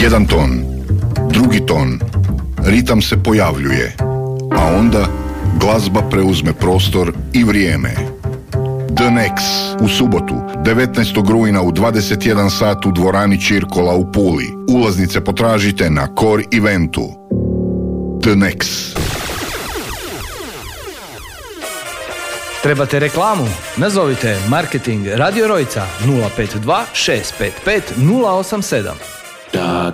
Jedan ton, drugi ton, ritam se pojavljuje, a onda glazba preuzme prostor i vrijeme. The Nex u subotu, 19. rujna u 21 sat u dvorani Čirkola u Puli. Ulaznice potražite na Core Eventu. The Nex. Trebate reklamu? Nazovite Marketing Radio Rojca 052 655 087.